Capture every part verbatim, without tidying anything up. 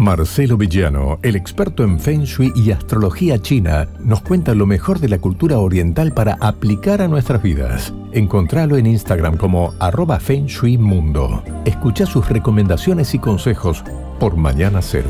Marcelo Villano, el experto en Feng Shui y astrología china, nos cuenta lo mejor de la cultura oriental para aplicar a nuestras vidas. Encontralo en Instagram como arroba Feng Shui Mundo. Escucha sus recomendaciones y consejos por Mañana Cero.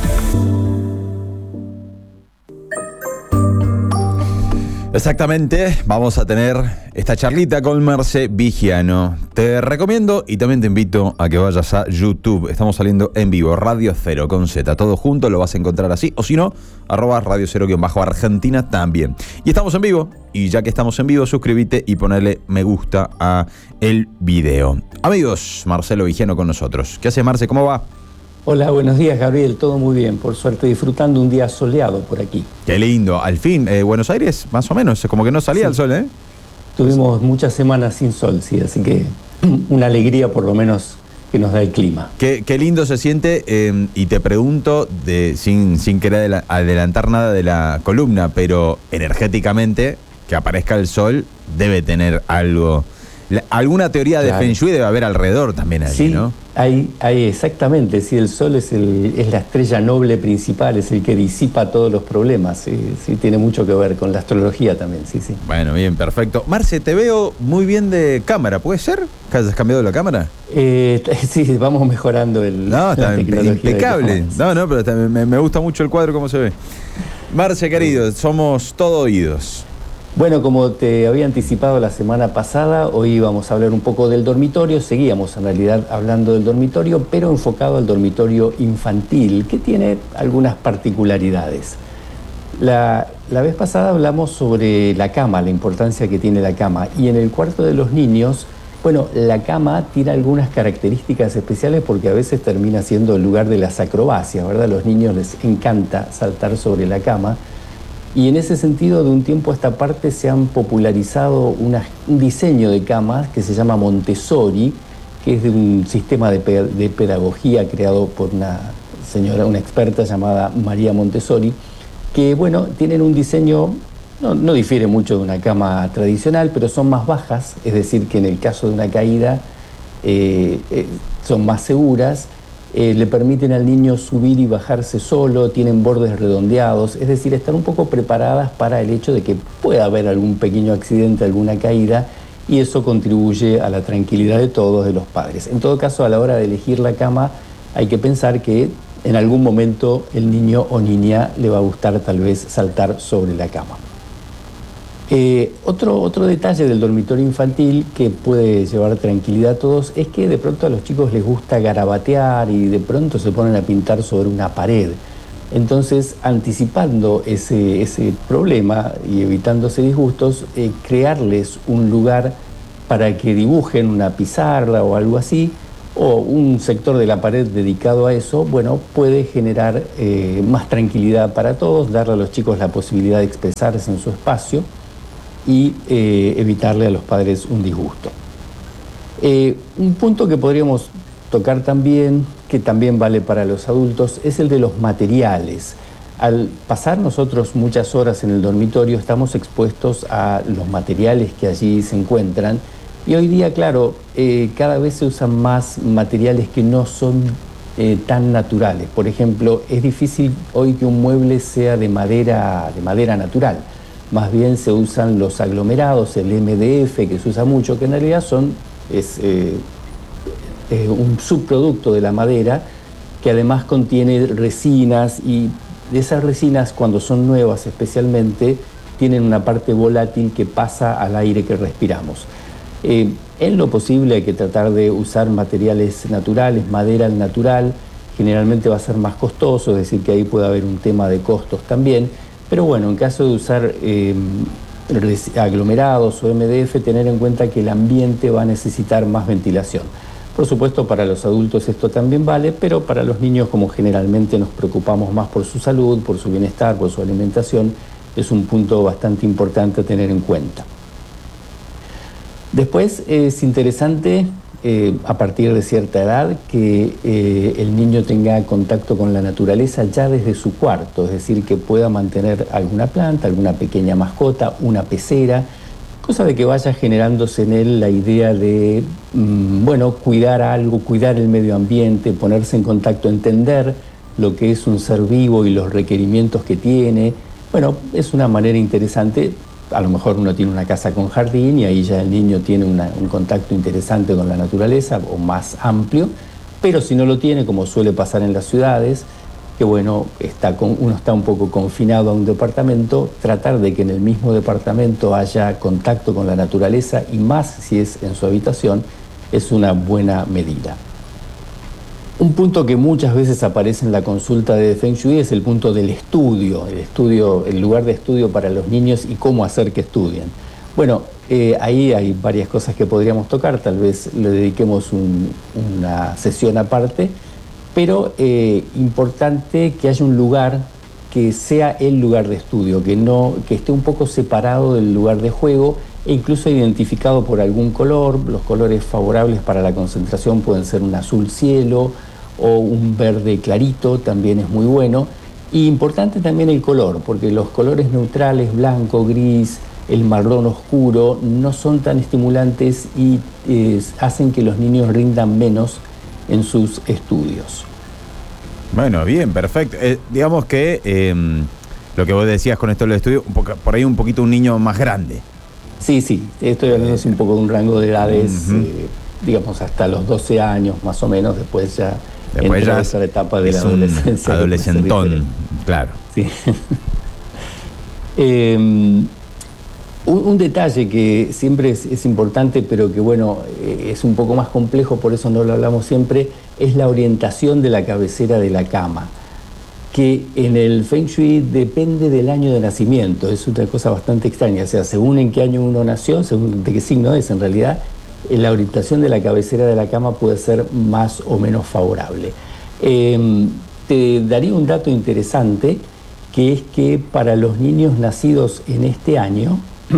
Exactamente, vamos a tener esta charlita con Marce Vigiano. Te recomiendo y también te invito a que vayas a YouTube. Estamos saliendo en vivo, Radio Cero con Z, todo junto, lo vas a encontrar así, o si no, arroba Radio Cero guión bajo Argentina también. Y estamos en vivo, y ya que estamos en vivo, suscríbete y ponele me gusta a el video. Amigos, Marcelo Vigiano con nosotros. ¿Qué haces, Marce? ¿Cómo va? Hola, buenos días, Gabriel. Todo muy bien, por suerte, disfrutando un día soleado por aquí. Qué lindo. Al fin, eh, Buenos Aires, más o menos, como que no salía sí. el sol, ¿eh? Tuvimos muchas semanas sin sol, sí, así que una alegría por lo menos que nos da el clima. Qué, qué lindo se siente, eh, y te pregunto, de, sin, sin querer adelantar nada de la columna, pero energéticamente, que aparezca el sol debe tener algo... La, alguna teoría de claro. Feng Shui debe haber alrededor también allí, sí, ¿no? Hay, hay exactamente, sí, el sol es, el, es la estrella noble principal, es el que disipa todos los problemas, sí, sí, tiene mucho que ver con la astrología también, sí, sí. Bueno, bien, perfecto. Marce, te veo muy bien de cámara, ¿puede ser que hayas cambiado la cámara? Eh, sí, vamos mejorando el No, está impecable. No, no, pero está, me, me gusta mucho el cuadro, cómo se ve. Marce, querido, sí. somos todo oídos. Bueno, como te había anticipado la semana pasada, hoy vamos a hablar un poco del dormitorio. Seguíamos en realidad hablando del dormitorio, pero enfocado al dormitorio infantil, que tiene algunas particularidades. La, la vez pasada hablamos sobre la cama, la importancia que tiene la cama. Y en el cuarto de los niños, bueno, la cama tiene algunas características especiales porque a veces termina siendo el lugar de las acrobacias, ¿verdad? A los niños les encanta saltar sobre la cama. Y en ese sentido, de un tiempo a esta parte, se han popularizado una, un diseño de camas que se llama Montessori, que es de un sistema de, pe de pedagogía creado por una señora, una experta llamada María Montessori, que, bueno, tienen un diseño, no, no difiere mucho de una cama tradicional, pero son más bajas, es decir, que en el caso de una caída eh, eh, son más seguras. Eh, le permiten al niño subir y bajarse solo, tienen bordes redondeados, es decir, están un poco preparadas para el hecho de que pueda haber algún pequeño accidente, alguna caída, y eso contribuye a la tranquilidad de todos, de los padres. En todo caso, a la hora de elegir la cama, hay que pensar que en algún momento el niño o niña le va a gustar tal vez saltar sobre la cama. Eh, otro, otro detalle del dormitorio infantil que puede llevar tranquilidad a todos es que de pronto a los chicos les gusta garabatear y de pronto se ponen a pintar sobre una pared. Entonces, anticipando ese, ese problema y evitándose disgustos, eh, crearles un lugar para que dibujen una pizarra o algo así, o un sector de la pared dedicado a eso, bueno, puede generar eh, más tranquilidad para todos, darle a los chicos la posibilidad de expresarse en su espacio y eh, evitarle a los padres un disgusto. Eh, un punto que podríamos tocar también, que también vale para los adultos, es el de los materiales. Al pasar nosotros muchas horas en el dormitorio, estamos expuestos a los materiales que allí se encuentran, y hoy día, claro, eh, cada vez se usan más materiales que no son eh, tan naturales. Por ejemplo, es difícil hoy que un mueble sea de madera, de madera natural. Más bien se usan los aglomerados, el M D F, que se usa mucho, que en realidad son, es eh, eh, un subproducto de la madera, que además contiene resinas, y esas resinas, cuando son nuevas especialmente, tienen una parte volátil que pasa al aire que respiramos. Eh, en lo posible hay que tratar de usar materiales naturales, madera al natural, generalmente va a ser más costoso, es decir, que ahí puede haber un tema de costos también. Pero bueno, en caso de usar eh, aglomerados o M D F, tener en cuenta que el ambiente va a necesitar más ventilación. Por supuesto, para los adultos esto también vale, pero para los niños, como generalmente nos preocupamos más por su salud, por su bienestar, por su alimentación, es un punto bastante importante a tener en cuenta. Después es interesante, eh, a partir de cierta edad, que eh, el niño tenga contacto con la naturaleza ya desde su cuarto, es decir, que pueda mantener alguna planta, alguna pequeña mascota, una pecera, cosa de que vaya generándose en él la idea de, mmm, bueno, cuidar algo, cuidar el medio ambiente, ponerse en contacto, entender lo que es un ser vivo y los requerimientos que tiene. Bueno, es una manera interesante. A lo mejor uno tiene una casa con jardín y ahí ya el niño tiene una, un contacto interesante con la naturaleza o más amplio, pero si no lo tiene, como suele pasar en las ciudades, que bueno, está con, uno está un poco confinado a un departamento, tratar de que en el mismo departamento haya contacto con la naturaleza y más si es en su habitación, es una buena medida. Un punto que muchas veces aparece en la consulta de Feng Shui es el punto del estudio, el estudio, el lugar de estudio para los niños y cómo hacer que estudien. Bueno, eh, ahí hay varias cosas que podríamos tocar, tal vez le dediquemos un, una sesión aparte, pero eh, importante que haya un lugar que sea el lugar de estudio, que, no, que esté un poco separado del lugar de juego e incluso identificado por algún color. Los colores favorables para la concentración pueden ser un azul cielo o un verde clarito, también es muy bueno. Y importante también el color, porque los colores neutrales, blanco, gris, el marrón oscuro, no son tan estimulantes y eh, hacen que los niños rindan menos en sus estudios. Bueno, bien, perfecto. Eh, digamos que eh, lo que vos decías con esto del estudio, un poco, por ahí un poquito un niño más grande. Sí, sí, estoy hablando un poco de un rango de edades, uh-huh. eh, digamos hasta los doce años más o menos, después ya después entra ya esa etapa de la es adolescencia. Adolescentón, claro. Sí. eh, un, un detalle que siempre es, es importante, pero que bueno, eh, es un poco más complejo, por eso no lo hablamos siempre, es la orientación de la cabecera de la cama, que en el Feng Shui depende del año de nacimiento. Es una cosa bastante extraña, o sea, según en qué año uno nació, según de qué signo es en realidad, la orientación de la cabecera de la cama puede ser más o menos favorable. Eh, te daría un dato interesante, que es que para los niños nacidos en este año,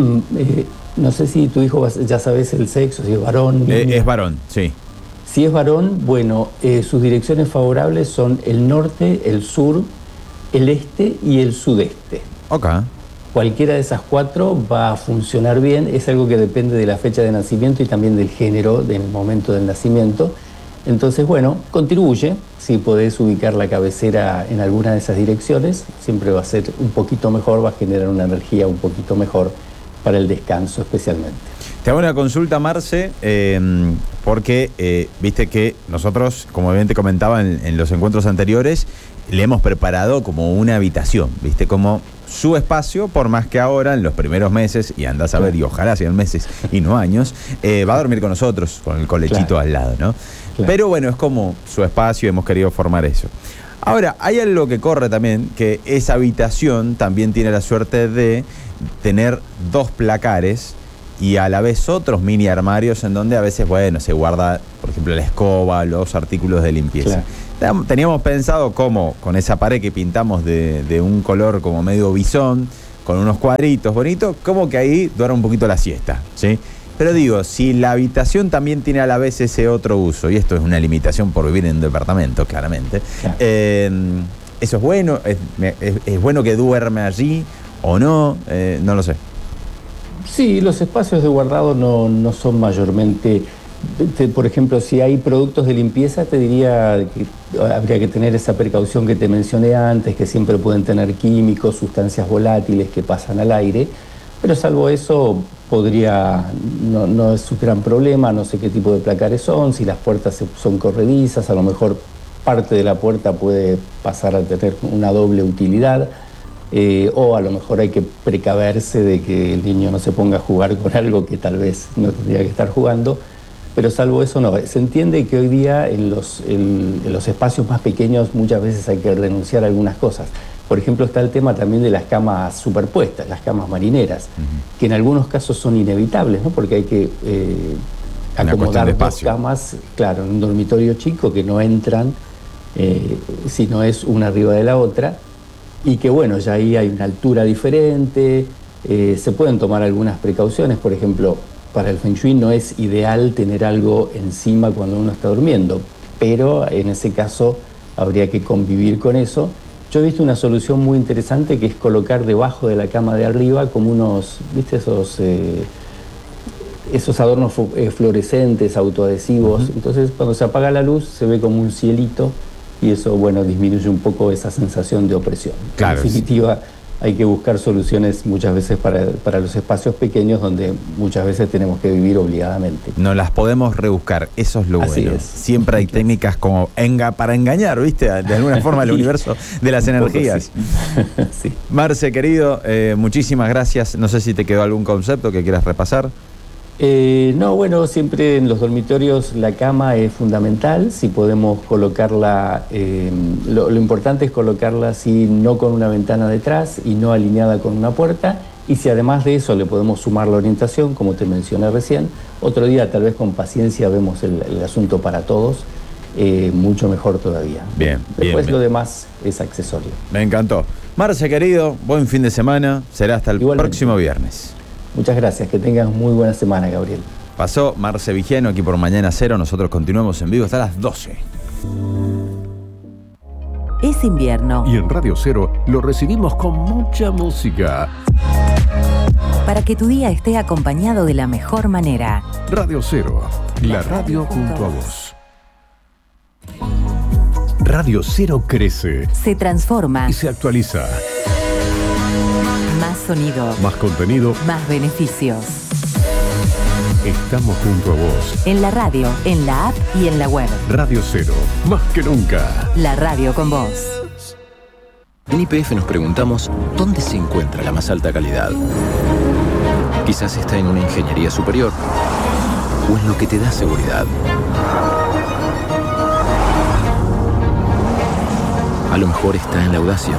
eh, no sé si tu hijo ya sabes el sexo, si es varón. Eh, es varón, sí. Si es varón, bueno, eh, sus direcciones favorables son el norte, el sur, el este y el sudeste. Ok. Cualquiera de esas cuatro va a funcionar bien, es algo que depende de la fecha de nacimiento y también del género del momento del nacimiento. Entonces, bueno, contribuye, si podés ubicar la cabecera en alguna de esas direcciones, siempre va a ser un poquito mejor, va a generar una energía un poquito mejor para el descanso especialmente. Te hago una consulta, Marce, eh, porque eh, viste que nosotros, como bien te comentaba en, en los encuentros anteriores, le hemos preparado como una habitación, viste, como su espacio, por más que ahora, en los primeros meses, y andás a ver, y ojalá sean meses y no años, eh, va a dormir con nosotros, con el colechito claro. al lado, ¿no? Claro. Pero bueno, es como su espacio y hemos querido formar eso. Ahora, hay algo que corre también, que esa habitación también tiene la suerte de tener dos placares y a la vez otros mini armarios en donde a veces, bueno, se guarda, por ejemplo, la escoba, los artículos de limpieza. Claro. Teníamos pensado cómo, con esa pared que pintamos de, de un color como medio bisón, con unos cuadritos bonitos, como que ahí duerme un poquito la siesta, ¿sí? Pero digo, si la habitación también tiene a la vez ese otro uso, y esto es una limitación por vivir en un departamento, claramente, claro. eh, ¿eso es bueno? ¿Es, es, es bueno que duerme allí o no? Eh, no lo sé. Sí, los espacios de guardado no, no son mayormente... Te, por ejemplo, si hay productos de limpieza, te diría que habría que tener esa precaución que te mencioné antes, que siempre pueden tener químicos, sustancias volátiles que pasan al aire, pero salvo eso podría, no, no es un gran problema, no sé qué tipo de placares son, si las puertas son corredizas, a lo mejor parte de la puerta puede pasar a tener una doble utilidad, eh, o a lo mejor hay que precaverse de que el niño no se ponga a jugar con algo que tal vez no tendría que estar jugando. Pero salvo eso no. Se entiende que hoy día en los, en, en los espacios más pequeños muchas veces hay que renunciar a algunas cosas. Por ejemplo, está el tema también de las camas superpuestas, las camas marineras, uh-huh. que en algunos casos son inevitables, ¿no? Porque hay que eh, acomodar dos camas, claro, en un dormitorio chico que no entran, eh, si no es una arriba de la otra, y que bueno, ya ahí hay una altura diferente, eh, se pueden tomar algunas precauciones, por ejemplo, para el Feng Shui no es ideal tener algo encima cuando uno está durmiendo, pero en ese caso habría que convivir con eso. Yo he visto una solución muy interesante que es colocar debajo de la cama de arriba como unos, ¿viste? Esos, eh, esos adornos fluorescentes, autoadhesivos. Uh-huh. Entonces cuando se apaga la luz se ve como un cielito y eso, bueno, disminuye un poco esa sensación de opresión. Claro. En definitiva, hay que buscar soluciones muchas veces para, para los espacios pequeños donde muchas veces tenemos que vivir obligadamente. No las podemos rebuscar, eso es lo Así bueno. es. Siempre hay técnicas como enga para engañar, ¿viste? De alguna forma el universo de las energías. Sí. Marce, querido, eh, muchísimas gracias. No sé si te quedó algún concepto que quieras repasar. Eh, no, bueno, siempre en los dormitorios la cama es fundamental. Si podemos colocarla, eh, lo, lo importante es colocarla así, no con una ventana detrás y no alineada con una puerta. Y si además de eso le podemos sumar la orientación, como te mencioné recién, otro día tal vez con paciencia vemos el, el asunto para todos, eh, mucho mejor todavía. Bien, Después bien, lo bien. demás es accesorio. Me encantó. Marce, querido, buen fin de semana. Será hasta el Igualmente. próximo viernes. Muchas gracias, que tengas muy buena semana, Gabriel. Pasó Marce Vigiano aquí por Mañana Cero. Nosotros continuamos en vivo hasta las doce. Es invierno. Y en Radio Cero lo recibimos con mucha música. Para que tu día esté acompañado de la mejor manera. Radio Cero, la radio junto a vos. Radio Cero crece Se transforma. y se actualiza. Más sonido. Más contenido, Más beneficios. estamos junto a vos. En la radio, en la app y en la web. Radio Cero, más que nunca. La radio con vos. En Y P F nos preguntamos, ¿dónde se encuentra la más alta calidad? Quizás está en una ingeniería superior o en lo que te da seguridad. A lo mejor está en la audacia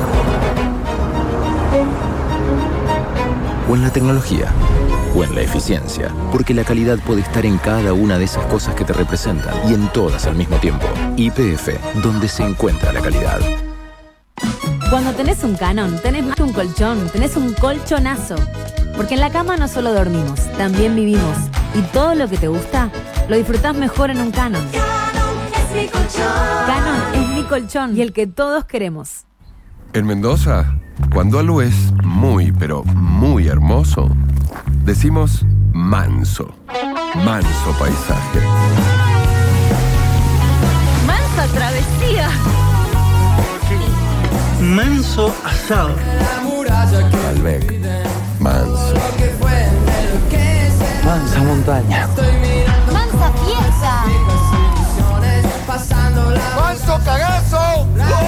o en la tecnología o en la eficiencia, porque la calidad puede estar en cada una de esas cosas que te representan y en todas al mismo tiempo. Y P F, donde se encuentra la calidad. Cuando tenés un Canon, tenés más que un colchón, tenés un colchonazo. Porque en la cama no solo dormimos, también vivimos. Y todo lo que te gusta, lo disfrutás mejor en un Canon. Canon es mi colchón. Canon es mi colchón y el que todos queremos. En Mendoza, cuando algo es muy, pero muy hermoso, decimos manso. Manso paisaje. ¡Mansa travesía! Manso asado. Malbec. Manso. Mansa montaña. Mansa fiesta. ¡Manso cagazo!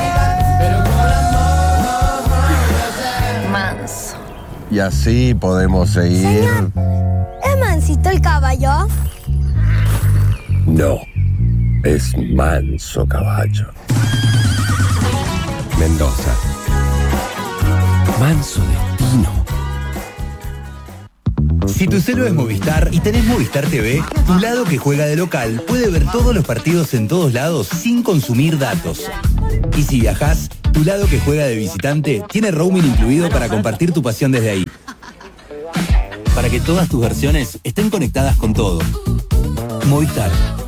Manso. Y así podemos seguir. ¿Es mansito el caballo? No, es manso caballo. Mendoza. Manso destino. Si tu celo es Movistar y tenés Movistar T V, tu lado que juega de local puede ver todos los partidos en todos lados sin consumir datos. Y si viajás, tu lado que juega de visitante tiene roaming incluido para compartir tu pasión desde ahí. Para que todas tus versiones estén conectadas con todo. Movistar.